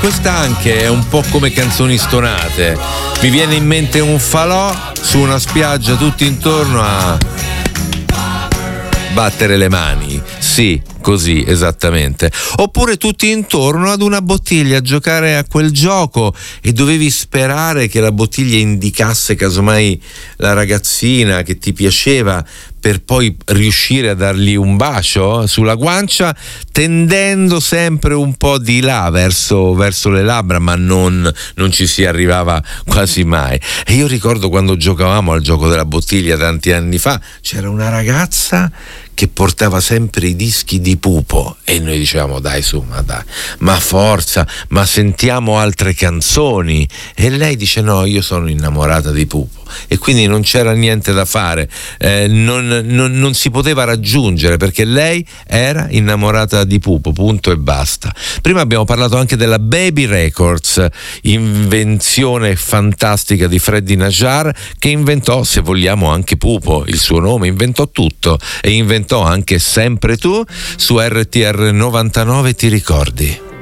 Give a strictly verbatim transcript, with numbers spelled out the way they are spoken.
questa anche è un po' come canzoni stonate. Mi viene in mente un falò su una spiaggia, tutti intorno a battere le mani. Sì, così, esattamente. Oppure tutti intorno ad una bottiglia a giocare a quel gioco e dovevi sperare che la bottiglia indicasse casomai la ragazzina che ti piaceva, per poi riuscire a dargli un bacio sulla guancia, tendendo sempre un po' di là verso, verso le labbra, ma non, non ci si arrivava quasi mai. E io ricordo quando giocavamo al gioco della bottiglia tanti anni fa, c'era una ragazza che portava sempre i dischi di Pupo e noi dicevamo dai su, ma dai, ma forza, ma sentiamo altre canzoni, e lei dice no, io sono innamorata di Pupo, e quindi non c'era niente da fare, eh, non, non, non si poteva raggiungere perché lei era innamorata di Pupo, punto e basta. Prima abbiamo parlato anche della Baby Records, invenzione fantastica di Freddy Najar, che inventò, se vogliamo, anche Pupo, il suo nome, inventò tutto, e inventò anche Sempre Tu. Su R T R novantanove, ti ricordi?